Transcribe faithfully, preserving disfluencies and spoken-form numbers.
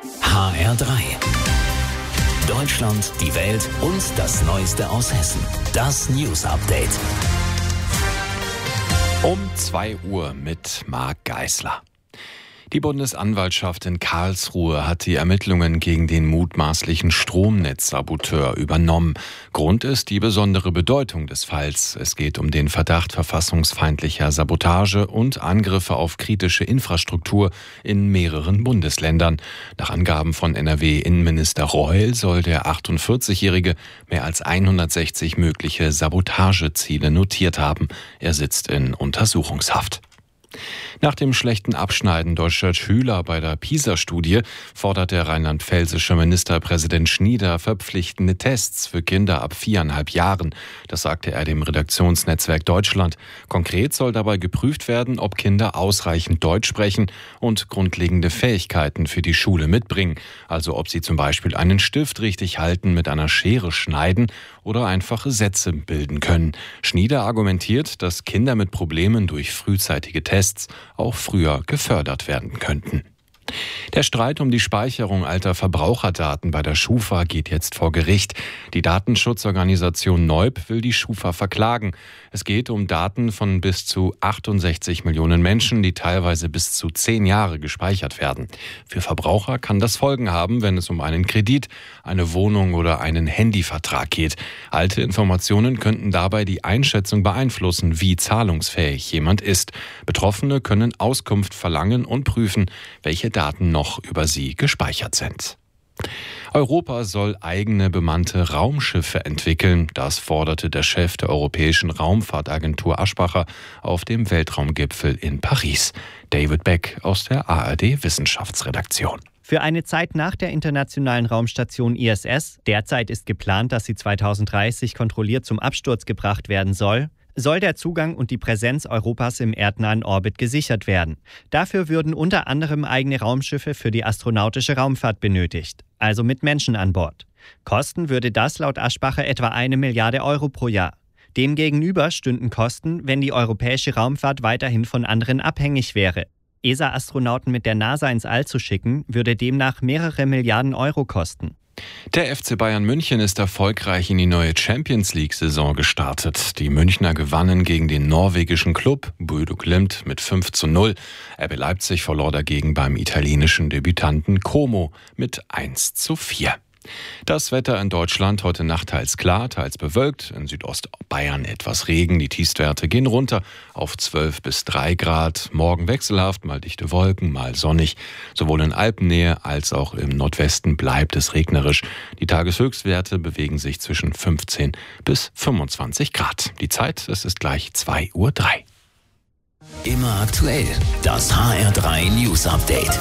H R drei. Deutschland, die Welt und das Neueste aus Hessen. Das News Update. Um zwei Uhr mit Marc Geisler. Die Bundesanwaltschaft in Karlsruhe hat die Ermittlungen gegen den mutmaßlichen Stromnetzsaboteur übernommen. Grund ist die besondere Bedeutung des Falls. Es geht um den Verdacht verfassungsfeindlicher Sabotage und Angriffe auf kritische Infrastruktur in mehreren Bundesländern. Nach Angaben von N R W-Innenminister Reul soll der achtundvierzigjährige mehr als hundertsechzig mögliche Sabotageziele notiert haben. Er sitzt in Untersuchungshaft. Nach dem schlechten Abschneiden deutscher Schüler bei der PISA-Studie fordert der rheinland-pfälzische Ministerpräsident Schnieder verpflichtende Tests für Kinder ab viereinhalb Jahren. Das sagte er dem Redaktionsnetzwerk Deutschland. Konkret soll dabei geprüft werden, ob Kinder ausreichend Deutsch sprechen und grundlegende Fähigkeiten für die Schule mitbringen. Also ob sie zum Beispiel einen Stift richtig halten, mit einer Schere schneiden oder einfache Sätze bilden können. Schnieder argumentiert, dass Kinder mit Problemen durch frühzeitige Tests auch früher gefördert werden könnten. Der Streit um die Speicherung alter Verbraucherdaten bei der Schufa geht jetzt vor Gericht. Die Datenschutzorganisation Neub will die Schufa verklagen. Es geht um Daten von bis zu achtundsechzig Millionen Menschen, die teilweise bis zu zehn Jahre gespeichert werden. Für Verbraucher kann das Folgen haben, wenn es um einen Kredit, eine Wohnung oder einen Handyvertrag geht. Alte Informationen könnten dabei die Einschätzung beeinflussen, wie zahlungsfähig jemand ist. Betroffene können Auskunft verlangen und prüfen, welche Daten noch über sie gespeichert sind. Europa soll eigene bemannte Raumschiffe entwickeln. Das forderte der Chef der Europäischen Raumfahrtagentur Aschbacher auf dem Weltraumgipfel in Paris. David Beck aus der A R D-Wissenschaftsredaktion. Für eine Zeit nach der internationalen Raumstation I S S, derzeit ist geplant, dass sie zweitausenddreißig kontrolliert zum Absturz gebracht werden soll, soll der Zugang und die Präsenz Europas im erdnahen Orbit gesichert werden. Dafür würden unter anderem eigene Raumschiffe für die astronautische Raumfahrt benötigt, also mit Menschen an Bord. Kosten würde das laut Aschbacher etwa eine Milliarde Euro pro Jahr. Demgegenüber stünden Kosten, wenn die europäische Raumfahrt weiterhin von anderen abhängig wäre. E S A-Astronauten mit der NASA ins All zu schicken, würde demnach mehrere Milliarden Euro kosten. Der F C Bayern München ist erfolgreich in die neue Champions-League-Saison gestartet. Die Münchner gewannen gegen den norwegischen Klub Bodø Glimt mit fünf zu null. R B Leipzig verlor dagegen beim italienischen Debütanten Como mit eins zu vier. Das Wetter in Deutschland heute Nacht teils klar, teils bewölkt. In Südostbayern etwas Regen. Die Tiefstwerte gehen runter auf zwölf bis drei Grad. Morgen wechselhaft, mal dichte Wolken, mal sonnig. Sowohl in Alpennähe als auch im Nordwesten bleibt es regnerisch. Die Tageshöchstwerte bewegen sich zwischen fünfzehn bis fünfundzwanzig Grad. Die Zeit, es ist gleich zwei Uhr drei. Immer aktuell. Das H R drei News Update.